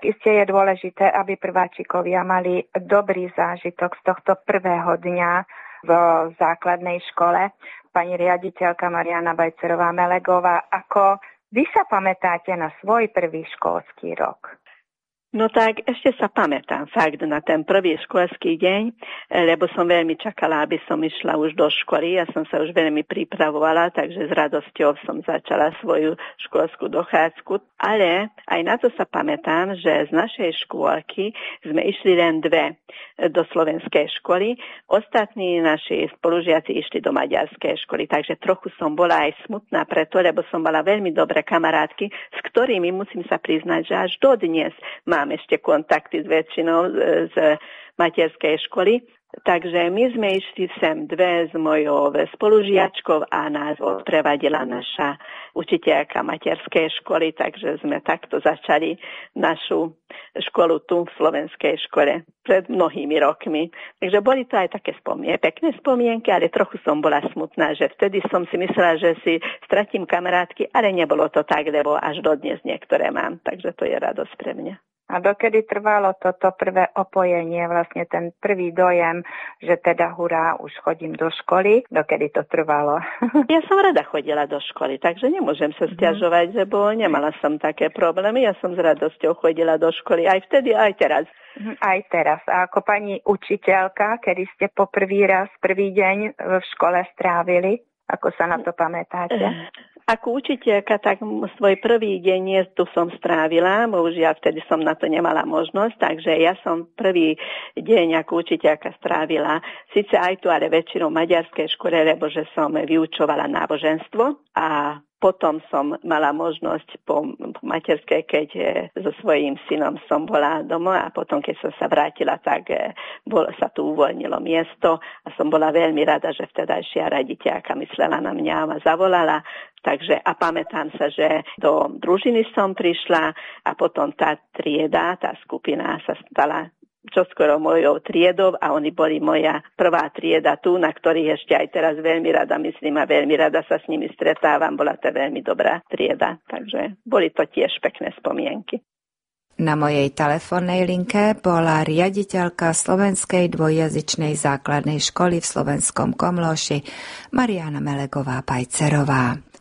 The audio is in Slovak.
Isté je dôležité, aby prváčikovia mali dobrý zážitok z tohto prvého dňa v základnej škole. Pani riaditeľka Mariana Bajcerová-Melegová, ako vy sa pamätáte na svoj prvý školský rok? No tak, ešte sa pamätám fakt na ten prvý školský deň, lebo som veľmi čakala, aby som išla už do školy. Ja som sa už veľmi pripravovala, takže s radosťou som začala svoju školskú dochádzku. Ale aj na to sa pamätám, že z našej škôlky sme išli len 2 do slovenskej školy. Ostatní naši spolužiaci išli do maďarskej školy, takže trochu som bola aj smutná preto, lebo som mala veľmi dobré kamarátky, s ktorými musím sa priznať, že až dodnes mám ešte kontakty s väčšinou z materskej školy. Takže my sme išli sem 2 s mojou spolužiačkou a nás odprevadila naša učiteľka materskej školy, takže sme takto začali našu školu tu v slovenskej škole pred mnohými rokmi. Takže boli to aj také pekné spomienky, ale trochu som bola smutná, že vtedy som si myslela, že si stratím kamarátky, ale nebolo to tak, lebo až dodnes niektoré mám, takže to je radosť pre mňa. A dokedy trvalo toto prvé opojenie, vlastne ten prvý dojem, že teda hurá, už chodím do školy, dokedy to trvalo? Ja som rada chodila do školy, takže nemôžem sa sťažovať, lebo nemala som také problémy. Ja som s radosťou chodila do školy aj vtedy, aj teraz. Aj teraz. A ako pani učiteľka, kedy ste prvý deň v škole strávili? Ako sa na to pamätáte? Ako učiteľka, tak svoj prvý deň tu som strávila, bohužiaľ vtedy som na to nemala možnosť, takže ja som prvý deň ako učiteľka strávila, síce aj tu, ale väčšinou v maďarskej škole, lebo že som vyučovala náboženstvo a potom som mala možnosť po materskej, keď so svojím synom som bola doma a potom, keď som sa vrátila, tak sa tu uvoľnilo miesto a som bola veľmi rada, že vtedajšia raditeľka myslela na mňa a ma zavolala. Takže a pamätám sa, že do družiny som prišla a potom tá trieda, tá skupina sa stala čoskoro mojou triedou a oni boli moja prvá trieda tu, na ktorých ešte aj teraz veľmi rada myslím a veľmi rada sa s nimi stretávam. Bola to veľmi dobrá trieda, takže boli to tiež pekné spomienky. Na mojej telefónnej linke bola riaditeľka Slovenskej dvojjazyčnej základnej školy v Slovenskom Komlóši Mariana Melegová-Bajcerová.